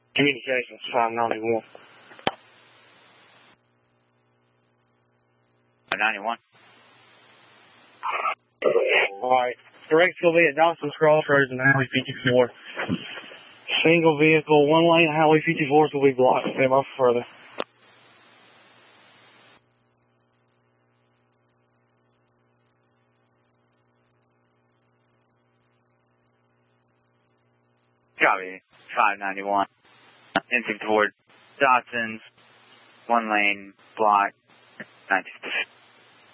Communications 591. 91. Alright. Direct will be at Dawson's Crossroads and Highway 54. Single vehicle, one lane, Highway 54 will be blocked. Stay off further. Copy. 591. Inching toward Dawson's. One lane, block, 19th